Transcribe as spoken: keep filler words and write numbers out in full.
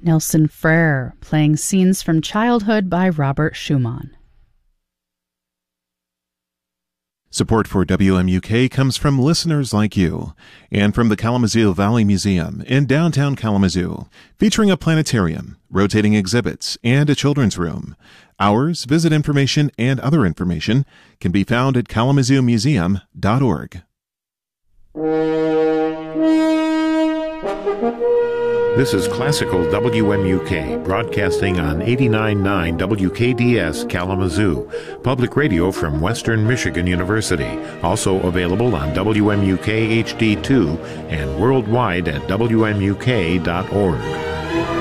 Nelson Frere, playing scenes from childhood by Robert Schumann. Support for W M U K comes from listeners like you and from the Kalamazoo Valley Museum in downtown Kalamazoo, featuring a planetarium, rotating exhibits, and a children's room. Hours, visit information, and other information can be found at kalamazoo museum dot org. This is Classical W M U K, broadcasting on eighty-nine point nine W K D S Kalamazoo, public radio from Western Michigan University. Also available on W M U K H D two and worldwide at W M U K dot org.